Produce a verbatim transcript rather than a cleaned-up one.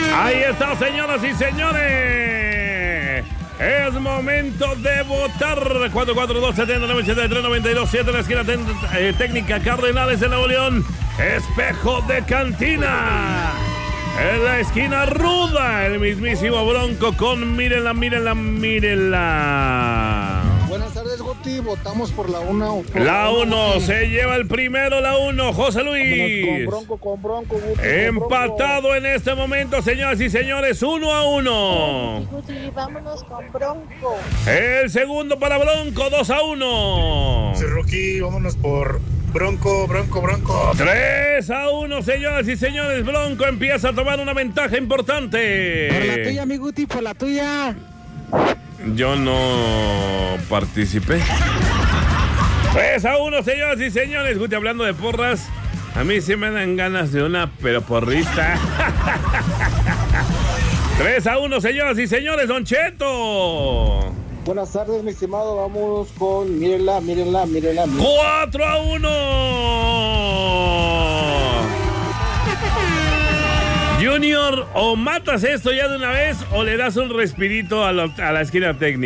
Ahí está, señoras y señores. Es momento de votar. cuatro cuatro dos, siete nueve, siete tres, nueve dos siete en la esquina eh, técnica Cardenales de Nuevo León. Espejo de Cantina. En la esquina ruda, el mismísimo Bronco con mírenla, mírenla, mírenla. Buenas tardes, Guti. Votamos por la uno. La uno se lleva el primero, la uno, José Luis. Con Bronco, con Bronco, Guti. Empatado con en este momento, señoras y señores, uno a uno. Guti, Guti, vámonos con Bronco. El segundo para Bronco, dos a uno. Sí, Rocky, vámonos por Bronco, Bronco, Bronco. tres a uno, señoras y señores. Bronco empieza a tomar una ventaja importante. Por la tuya, mi Guti, por la tuya. Yo no participé. tres a uno, señoras y señores. Guti, hablando de porras, a mí sí me dan ganas de una, pero porrista. tres a uno, señoras y señores. Don Cheto. Buenas tardes, mi estimado. Vamos con mírenla, mírenla, mírenla. mírenla. cuatro a uno. Junior, o matas esto ya de una vez o le das un respirito a, lo, a la esquina técnica.